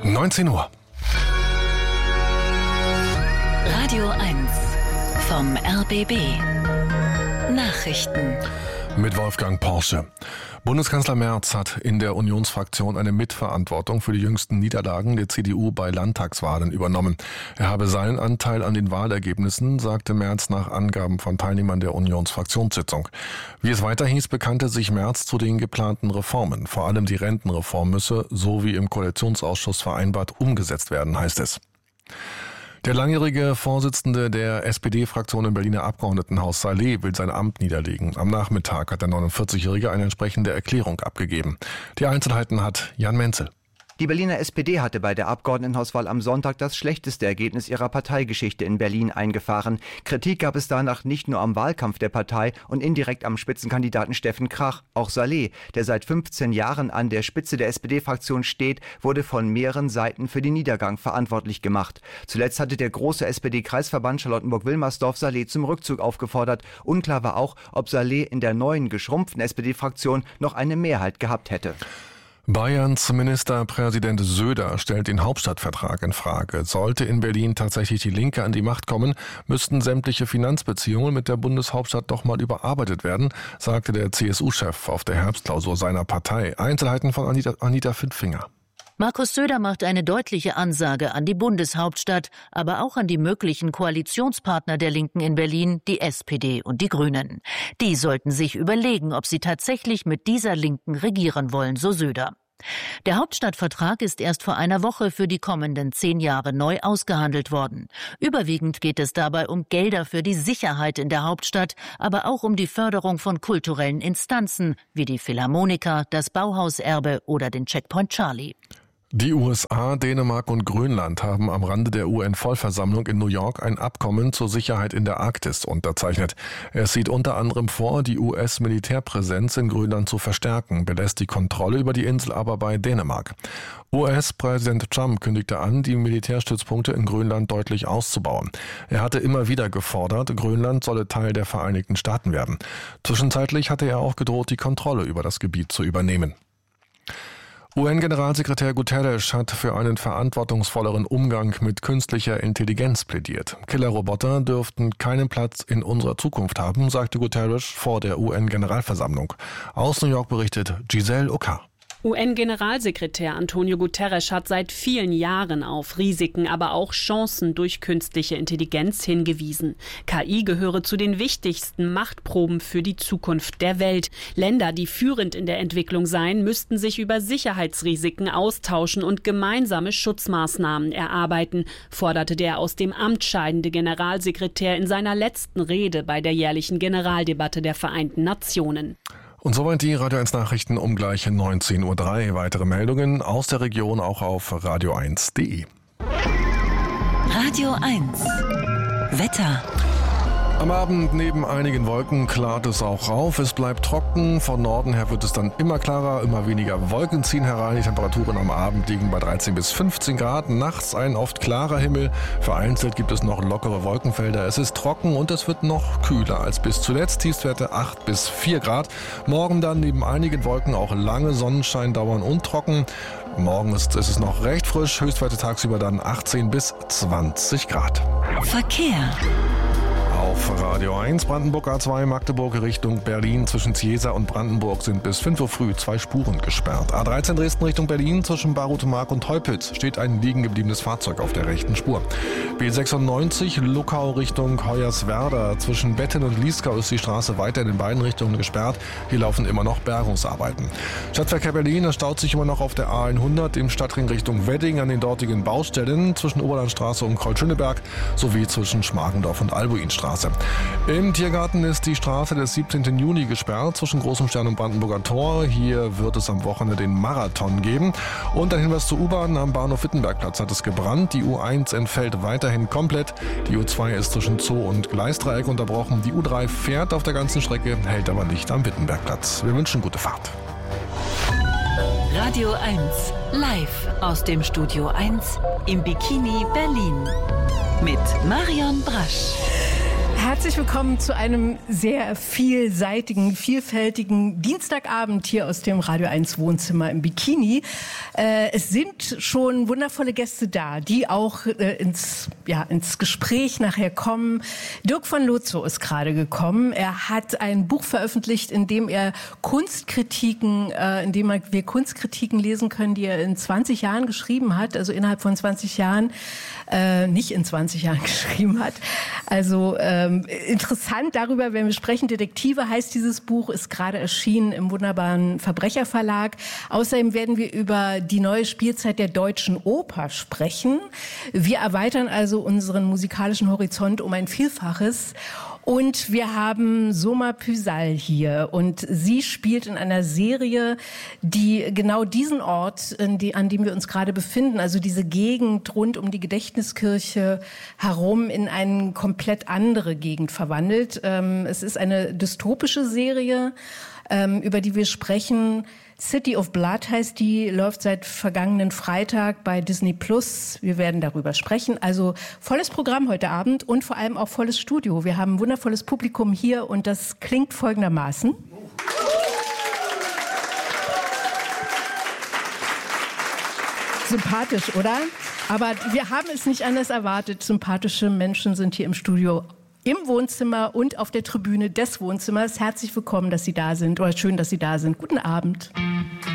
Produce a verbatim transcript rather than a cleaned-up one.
neunzehn Uhr. Radio eins vom R B B. Nachrichten. Mit Wolfgang Porsche. Bundeskanzler Merz hat in der Unionsfraktion eine Mitverantwortung für die jüngsten Niederlagen der C D U bei Landtagswahlen übernommen. Er habe seinen Anteil an den Wahlergebnissen, sagte Merz nach Angaben von Teilnehmern der Unionsfraktionssitzung. Wie es weiter hieß, bekannte sich Merz zu den geplanten Reformen. Vor allem die Rentenreform müsse, so wie im Koalitionsausschuss vereinbart, umgesetzt werden, heißt es. Der langjährige Vorsitzende der S P D-Fraktion im Berliner Abgeordnetenhaus, Saleh, will sein Amt niederlegen. Am Nachmittag hat der neunundvierzigjährige eine entsprechende Erklärung abgegeben. Die Einzelheiten hat Jan Menzel. Die Berliner S P D hatte bei der Abgeordnetenhauswahl am Sonntag das schlechteste Ergebnis ihrer Parteigeschichte in Berlin eingefahren. Kritik gab es danach nicht nur am Wahlkampf der Partei und indirekt am Spitzenkandidaten Steffen Krach. Auch Saleh, der seit fünfzehn Jahren an der Spitze der S P D-Fraktion steht, wurde von mehreren Seiten für den Niedergang verantwortlich gemacht. Zuletzt hatte der große S P D-Kreisverband Charlottenburg-Wilmersdorf Saleh zum Rückzug aufgefordert. Unklar war auch, ob Saleh in der neuen geschrumpften S P D-Fraktion noch eine Mehrheit gehabt hätte. Bayerns Ministerpräsident Söder stellt den Hauptstadtvertrag in Frage. Sollte in Berlin tatsächlich die Linke an die Macht kommen, müssten sämtliche Finanzbeziehungen mit der Bundeshauptstadt doch mal überarbeitet werden, sagte der C S U-Chef auf der Herbstklausur seiner Partei. Einzelheiten von Anita, Anita Findfinger. Markus Söder macht eine deutliche Ansage an die Bundeshauptstadt, aber auch an die möglichen Koalitionspartner der Linken in Berlin, die S P D und die Grünen. Die sollten sich überlegen, ob sie tatsächlich mit dieser Linken regieren wollen, so Söder. Der Hauptstadtvertrag ist erst vor einer Woche für die kommenden zehn Jahre neu ausgehandelt worden. Überwiegend geht es dabei um Gelder für die Sicherheit in der Hauptstadt, aber auch um die Förderung von kulturellen Instanzen wie die Philharmoniker, das Bauhauserbe oder den Checkpoint Charlie. Die U S A, Dänemark und Grönland haben am Rande der U N-Vollversammlung in New York ein Abkommen zur Sicherheit in der Arktis unterzeichnet. Es sieht unter anderem vor, die U S-Militärpräsenz in Grönland zu verstärken, belässt die Kontrolle über die Insel aber bei Dänemark. U S-Präsident Trump kündigte an, die Militärstützpunkte in Grönland deutlich auszubauen. Er hatte immer wieder gefordert, Grönland solle Teil der Vereinigten Staaten werden. Zwischenzeitlich hatte er auch gedroht, die Kontrolle über das Gebiet zu übernehmen. U N-Generalsekretär Guterres hat für einen verantwortungsvolleren Umgang mit künstlicher Intelligenz plädiert. Killerroboter dürften keinen Platz in unserer Zukunft haben, sagte Guterres vor der U N-Generalversammlung. Aus New York berichtet Giselle Oka. U N-Generalsekretär Antonio Guterres hat seit vielen Jahren auf Risiken, aber auch Chancen durch künstliche Intelligenz hingewiesen. K I gehöre zu den wichtigsten Machtproben für die Zukunft der Welt. Länder, die führend in der Entwicklung seien, müssten sich über Sicherheitsrisiken austauschen und gemeinsame Schutzmaßnahmen erarbeiten, forderte der aus dem Amt scheidende Generalsekretär in seiner letzten Rede bei der jährlichen Generaldebatte der Vereinten Nationen. Und soweit die Radio eins Nachrichten um gleich neunzehn Uhr drei. Weitere Meldungen aus der Region auch auf radio eins punkt de. Radio eins. Wetter. Am Abend neben einigen Wolken klart es auch auf. Es bleibt trocken. Von Norden her wird es dann immer klarer, immer weniger Wolken ziehen herein. Die Temperaturen am Abend liegen bei dreizehn bis fünfzehn Grad. Nachts ein oft klarer Himmel. Vereinzelt gibt es noch lockere Wolkenfelder. Es ist trocken und es wird noch kühler als bis zuletzt. Tiefstwerte acht bis vier Grad. Morgen dann neben einigen Wolken auch lange Sonnenschein dauern und trocken. Morgen ist, ist es noch recht frisch. Höchstwerte tagsüber dann achtzehn bis zwanzig Grad. Verkehr. Auf Radio eins, Brandenburg A zwei, Magdeburg Richtung Berlin. Zwischen Ziesa und Brandenburg sind bis fünf Uhr früh zwei Spuren gesperrt. A dreizehn Dresden Richtung Berlin, zwischen Barutemark und Teupitz steht ein liegen gebliebenes Fahrzeug auf der rechten Spur. B sechsundneunzig, Luckau Richtung Hoyerswerda. Zwischen Betten und Lieskau ist die Straße weiter in beiden Richtungen gesperrt. Hier laufen immer noch Bergungsarbeiten. Stadtverkehr Berlin, es staut sich immer noch auf der A hundert im Stadtring Richtung Wedding an den dortigen Baustellen zwischen Oberlandstraße und Kreuzschöneberg sowie zwischen Schmargendorf und Albuinstraße. Im Tiergarten ist die Straße des siebzehnten Juni gesperrt zwischen Großem Stern und Brandenburger Tor. Hier wird es am Wochenende den Marathon geben. Und ein Hinweis zur U-Bahn: am Bahnhof Wittenbergplatz hat es gebrannt. Die U eins entfällt weiterhin komplett. Die U zwei ist zwischen Zoo und Gleisdreieck unterbrochen. Die U drei fährt auf der ganzen Strecke, hält aber nicht am Wittenbergplatz. Wir wünschen gute Fahrt. Radio eins, live aus dem Studio eins im Bikini Berlin mit Marion Brasch. Herzlich willkommen zu einem sehr vielseitigen, vielfältigen Dienstagabend hier aus dem Radio eins Wohnzimmer im Bikini. Äh, es sind schon wundervolle Gäste da, die auch äh, ins, ja, ins Gespräch nachher kommen. Dirk von Lozo ist gerade gekommen. Er hat ein Buch veröffentlicht, in dem er Kunstkritiken, äh, in dem wir Kunstkritiken lesen können, die er in zwanzig Jahren geschrieben hat, also innerhalb von zwanzig Jahren, äh, nicht in zwanzig Jahren geschrieben hat. Also ähm, interessant darüber, wenn wir sprechen. Detektive heißt dieses Buch, ist gerade erschienen im wunderbaren Verbrecherverlag. Außerdem werden wir über die neue Spielzeit der Deutschen Oper sprechen. Wir erweitern also unseren musikalischen Horizont um ein Vielfaches. Und wir haben Soma Püsal hier und sie spielt in einer Serie, die genau diesen Ort, in die, an dem wir uns gerade befinden, also diese Gegend rund um die Gedächtniskirche herum, in eine komplett andere Gegend verwandelt. Ähm, es ist eine dystopische Serie, ähm, über die wir sprechen. City of Blood heißt die, läuft seit vergangenen Freitag bei Disney Plus. Wir werden darüber sprechen. Also volles Programm heute Abend und vor allem auch volles Studio. Wir haben ein wundervolles Publikum hier und das klingt folgendermaßen. Sympathisch, oder? Aber wir haben es nicht anders erwartet. Sympathische Menschen sind hier im Studio, im Wohnzimmer und auf der Tribüne des Wohnzimmers. Herzlich willkommen, dass Sie da sind. Oder schön, dass Sie da sind. Guten Abend.